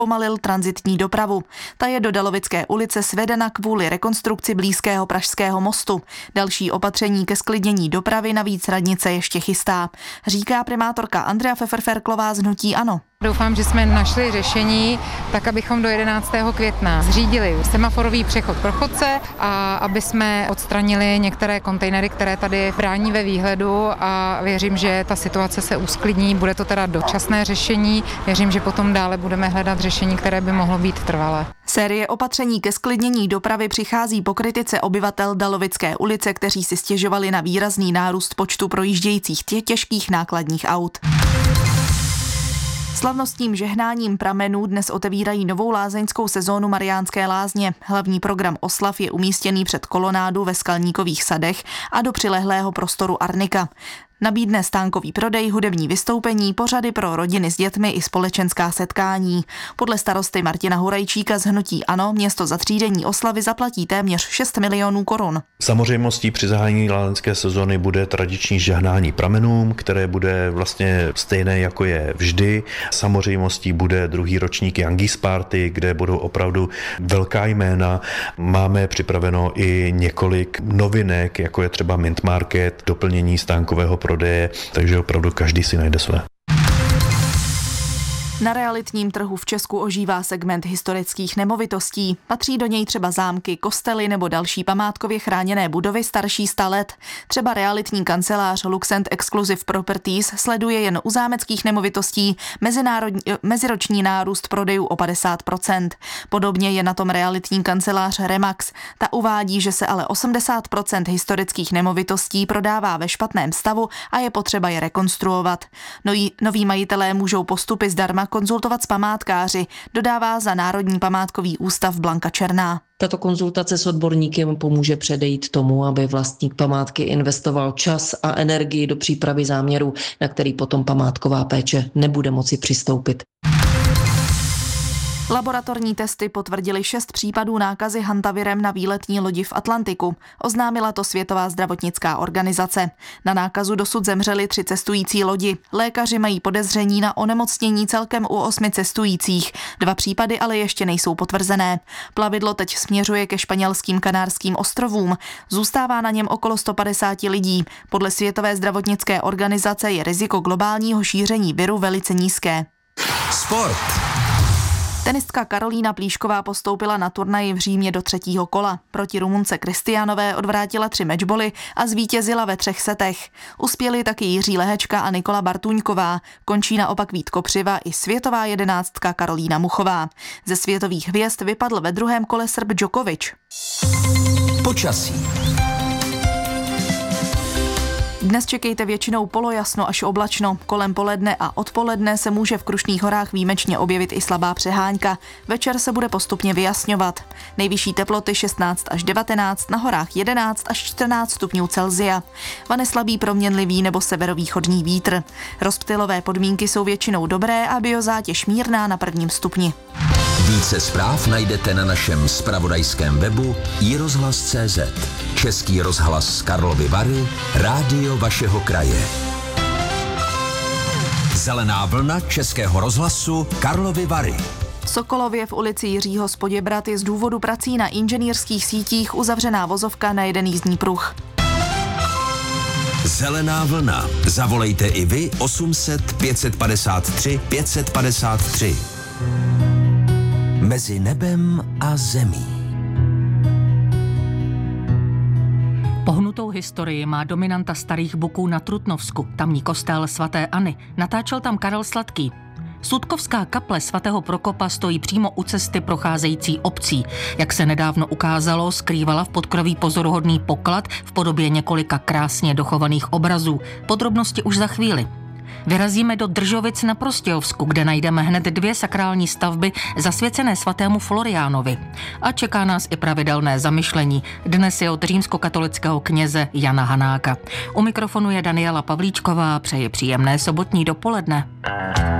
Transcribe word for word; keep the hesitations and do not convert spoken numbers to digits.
pomalil tranzitní dopravu. Ta je do Dalovické ulice svedena kvůli rekonstrukci blízkého Pražského mostu. Další opatření ke zklidnění dopravy navíc radnice ještě chystá, říká primátorka Andrea Pfeffer-Ferklová z hnutí ANO. Doufám, že jsme našli řešení tak, abychom do jedenáctého května zřídili semaforový přechod pro chodce a aby jsme odstranili některé kontejnery, které tady brání ve výhledu, a věřím, že ta situace se usklidní. Bude to teda dočasné řešení. Věřím, že potom dále budeme hledat řešení, které by mohlo být trvalé. Série opatření ke zklidnění dopravy přichází po kritice obyvatel Dalovické ulice, kteří si stěžovali na výrazný nárůst počtu projíždějících tě těžkých nákladních aut. Slavnostním žehnáním pramenů dnes otevírají novou lázeňskou sezónu Mariánské lázně. Hlavní program oslav je umístěný před kolonádu ve Skalníkových sadech a do přilehlého prostoru Arnika. Nabídne stánkový prodej, hudební vystoupení, pořady pro rodiny s dětmi i společenská setkání. Podle starosty Martina Hurajčíka z hnutí ANO město za třídenní oslavy zaplatí téměř šest milionů korun. Samozřejmostí při zahájení lázeňské sezóny bude tradiční žehnání pramenům, které bude vlastně stejné, jako je vždy. Samozřejmostí bude druhý ročník Youngies Party, kde budou opravdu velká jména. Máme připraveno i několik novinek, jako je třeba Mint Market, doplnění stánkového prodeje, takže opravdu každý si najde své. Na realitním trhu v Česku ožívá segment historických nemovitostí. Patří do něj třeba zámky, kostely nebo další památkově chráněné budovy starší sta let. Třeba realitní kancelář Luxent Exclusive Properties sleduje jen u zámeckých nemovitostí meziroční nárůst prodejů o padesát procent. Podobně je na tom realitní kancelář Remax. Ta uvádí, že se ale osmdesát procent historických nemovitostí prodává ve špatném stavu a je potřeba je rekonstruovat. Noví, noví majitelé můžou postupy zdarma konzultovat s památkáři, dodává za Národní památkový ústav Blanka Černá. Tato konzultace s odborníkem pomůže předejít tomu, aby vlastník památky investoval čas a energii do přípravy záměru, na který potom památková péče nebude moci přistoupit. Laboratorní testy potvrdily šest případů nákazy hantavirem na výletní lodi v Atlantiku. Oznámila to Světová zdravotnická organizace. Na nákazu dosud zemřeli tři cestující lodi. Lékaři mají podezření na onemocnění celkem u osmi cestujících. Dva případy ale ještě nejsou potvrzené. Plavidlo teď směřuje ke španělským Kanárským ostrovům. Zůstává na něm okolo sto padesát lidí. Podle Světové zdravotnické organizace je riziko globálního šíření viru velice nízké. Sport. Tenistka Karolína Plíšková postoupila na turnaji v Římě do třetího kola. Proti Rumunce Kristiánové odvrátila tři mečboly a zvítězila ve třech setech. Uspěli taky Jiří Lehečka a Nikola Bartůňková. Končí naopak Vít Kopřiva i světová jedenáctka Karolína Muchová. Ze světových hvězd vypadl ve druhém kole Srb Djokovič. Počasí. Dnes čekejte většinou polojasno až oblačno. Kolem poledne a odpoledne se může v Krušných horách výjimečně objevit i slabá přehánka. Večer se bude postupně vyjasňovat. Nejvyšší teploty šestnáct až devatenáct, na horách jedenáct až čtrnáct stupňů Celsia. Vane slabý proměnlivý nebo severovýchodní vítr. Rozptylové podmínky jsou většinou dobré a biozátěž mírná na prvním stupni. Více zpráv najdete na našem zpravodajském webu i rozhlas tečka cé zet. Český rozhlas Karlovy Vary, rádio vašeho kraje. Zelená vlna Českého rozhlasu Karlovy Vary. V Sokolově v ulici Jiřího z Poděbrad je z důvodu prací na inženýrských sítích uzavřená vozovka na jeden jízdní pruh. Zelená vlna. Zavolejte i vy osm set pět set padesát tři pět set padesát tři. Mezi nebem a zemí. Pohnutou historii má dominanta Starých Buků na Trutnovsku, tamní kostel svaté Anny. Natáčel tam Karel Sladký. Sudkovská kaple svatého Prokopa stojí přímo u cesty procházející obcí. Jak se nedávno ukázalo, skrývala v podkroví pozoruhodný poklad v podobě několika krásně dochovaných obrazů. Podrobnosti už za chvíli. Vyrazíme do Držovic na Prostějovsku, kde najdeme hned dvě sakrální stavby zasvěcené svatému Floriánovi. A čeká nás i pravidelné zamyšlení. Dnes je od římskokatolického kněze Jana Hanáka. U mikrofonu je Daniela Pavlíčková, přeji příjemné sobotní dopoledne.